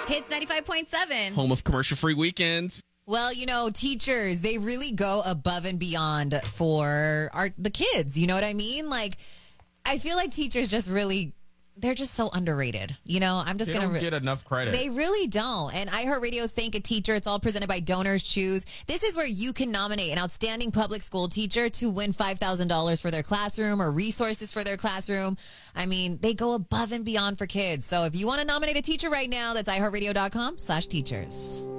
Hits 95.7. Home of commercial-free weekends. Well, teachers, they really go above and beyond for the kids. You know what I mean? Like, I feel like teachers they're just so underrated. I'm just They going don't get enough credit. They really don't. And iHeartRadio's Thank a Teacher. It's all presented by Donors Choose. This is where you can nominate an outstanding public school teacher to win $5,000 for their classroom or resources for their classroom. I mean, they go above and beyond for kids. So if you want to nominate a teacher right now, that's iHeartRadio.com/teachers.